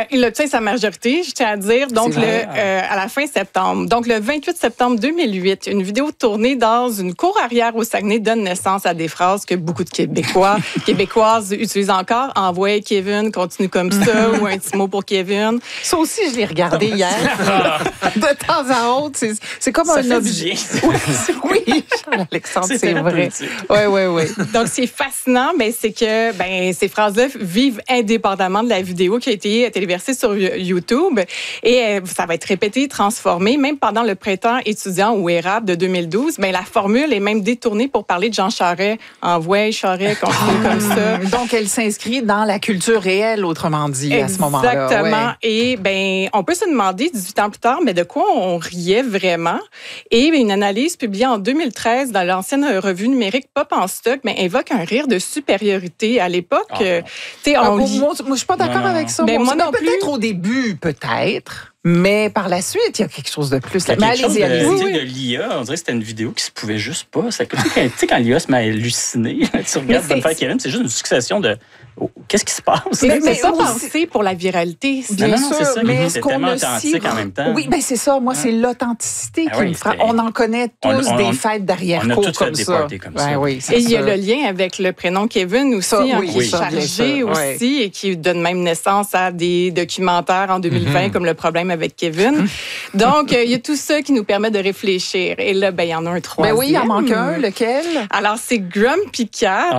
il obtient sa majorité, je tiens à dire, donc à la fin septembre. Donc, le 28 septembre 2008, une vidéo tournée dans une cour arrière au Saguenay donne naissance à des phrases que beaucoup de Québécoises utilisent encore. Envoie Kevin, continue comme ça, ou un petit mot pour Kevin. Ça aussi, je l'ai regardé hier. De temps à autre, c'est comme un objet. Oui, Alexandre, c'est vrai. Oui. Donc, ce qui est fascinant, c'est que ces phrases-là vivent indépendamment de la vidéo qui a été téléversée sur YouTube. Et ça va être répété, transformé. Même pendant le printemps étudiant ou érable de 2012, la formule est même détournée pour parler de Jean Charest. Envoie Charest, continue comme ça. Donc, elle s'inscrit dans la culture réelle, autrement dit, à ce moment-là. Exactement. Et on peut se demander, 18 ans plus tard, mais de quoi on riait vraiment? Et une analyse publiée en 2013 dans l'ancienne revue numérique Pop en stock évoque un rire de supériorité. À l'époque, moi, je suis pas d'accord avec ça. Moi non plus. Peut-être au début, peut-être. Mais par la suite, il y a quelque chose de plus. Mais allez-y. De l'IA, on dirait que c'était une vidéo qui se pouvait juste pas. Tu sais, quand l'IA se met à halluciner, tu regardes Bonnefer Kevin, c'est juste une succession de... qu'est-ce qui se passe? Mais c'est pas pensé pour la viralité. Bien sûr, c'est ça. Mais c'est tellement authentique en même temps. Oui, c'est ça. Moi, c'est l'authenticité qui me frappe. On en connaît tous des fêtes d'arrière-cour comme ça. On a tous fait des parties comme ça. Et il y a le lien avec le prénom Kevin aussi, qui est chargé aussi et qui donne même naissance à des documentaires en 2020 comme Le problème avec Kevin. Donc, il y a tout ça qui nous permet de réfléchir. Et là, il y en a un troisième. Oui, il en manque un. Lequel? Alors, c'est Grumpy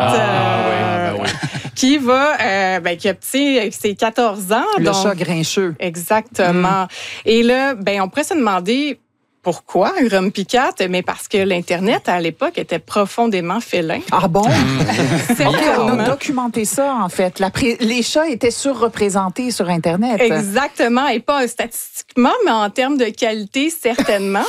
Cat qui a ses 14 ans. Le chat grincheux. Exactement. Et là, on pourrait se demander pourquoi Grumpy Cat? Mais parce que l'Internet, à l'époque, était profondément félin. Ah bon? On a documenté ça, en fait. Les chats étaient surreprésentés sur Internet. Exactement. Et pas statistiquement, mais en termes de qualité, certainement.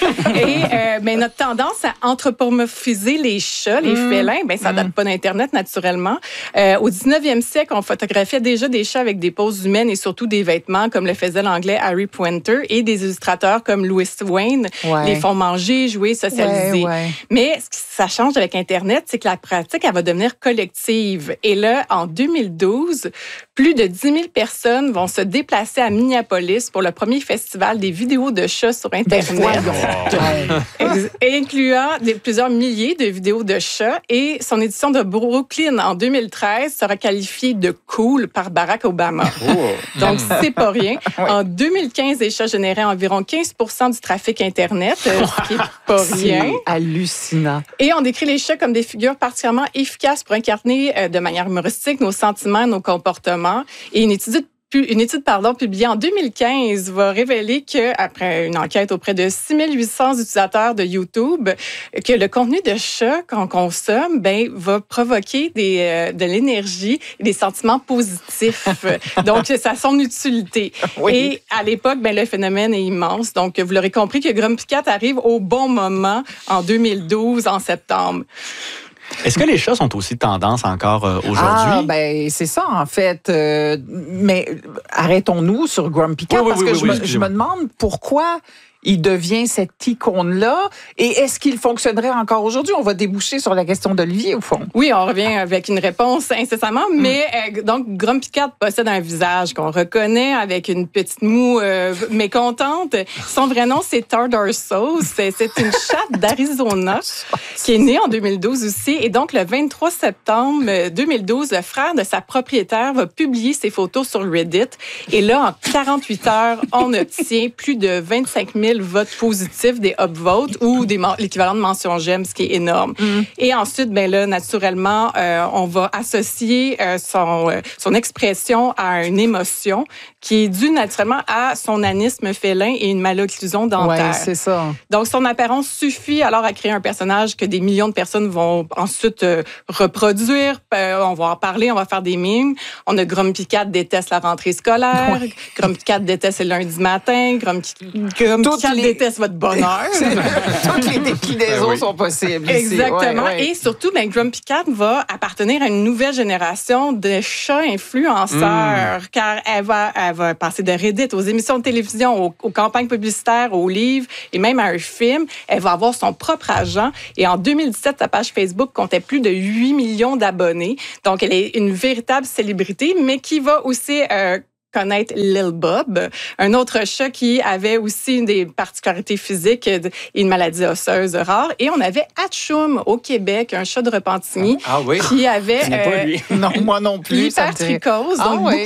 Et notre tendance à anthropomorphiser les chats, les félins, ça date pas d'Internet, naturellement. Au 19e siècle, on photographiait déjà des chats avec des poses humaines et surtout des vêtements, comme le faisait l'anglais Harry Pointer, et des illustrateurs comme Louis Wayne les font manger, jouer, socialiser. Mais ce qui ça change avec Internet, c'est que la pratique, elle va devenir collective. Et là, en 2012, plus de 10 000 personnes vont se déplacer à Minneapolis pour le premier festival des vidéos de chats sur Internet, incluant plusieurs milliers de vidéos de chats. Et son édition de Brooklyn en 2013 sera qualifiée de cool par Barack Obama. Donc, c'est pas rien. En 2015, les chats généraient environ 15% du trafic Internet, ce qui est pas rien. C'est hallucinant. Et on décrit les chats comme des figures particulièrement efficaces pour incarner de manière humoristique nos sentiments, nos comportements. Et une étude publiée en 2015 va révéler qu'après une enquête auprès de 6 800 utilisateurs de YouTube, que le contenu de chat qu'on consomme va provoquer de l'énergie et des sentiments positifs. Donc, ça a son utilité. Et à l'époque, le phénomène est immense. Donc, vous l'aurez compris que Grumpy Cat arrive au bon moment en 2012, en septembre. Est-ce que les chats sont aussi tendance encore aujourd'hui? C'est ça, en fait. Mais arrêtons-nous sur Grumpy Cat parce que je me demande pourquoi il devient cette icône-là. Et est-ce qu'il fonctionnerait encore aujourd'hui? On va déboucher sur la question d'Olivier, au fond. Oui, on revient avec une réponse incessamment. Mais donc, Grumpy Cat possède un visage qu'on reconnaît avec une petite moue mécontente. Son vrai nom, c'est Tartar Sauce. C'est une chatte d'Arizona qui est née en 2012 aussi. Et donc, le 23 septembre 2012, le frère de sa propriétaire va publier ses photos sur Reddit. Et là, en 48 heures, on obtient plus de 25 000 votes positifs, des upvotes ou l'équivalent de mention j'aime, ce qui est énorme. Et ensuite, naturellement, on va associer son expression à une émotion qui est due naturellement à son nanisme félin et une malocclusion dentaire. Oui, c'est ça. Donc, son apparence suffit alors à créer un personnage que des millions de personnes vont ensuite reproduire. On va en parler, on va faire des mimes. On a Grumpy Cat déteste la rentrée scolaire. Grumpy Cat déteste le lundi matin. Grumpy Cat déteste votre bonheur. Toutes les déclinaisons sont possibles. Exactement. Et surtout, Grumpy Cat va appartenir à une nouvelle génération de chats influenceurs, car elle va passer de Reddit aux émissions de télévision, aux campagnes publicitaires, aux livres et même à un film. Elle va avoir son propre agent. Et en 2017, sa page Facebook comptait plus de 8 millions d'abonnés. Donc, elle est une véritable célébrité, mais qui va aussi connaître Lil Bob, un autre chat qui avait aussi des particularités physiques et une maladie osseuse rare. Et on avait Hatchoum au Québec, un chat de Repentigny qui avait non, moi non plus. l'hypertrichose. Donc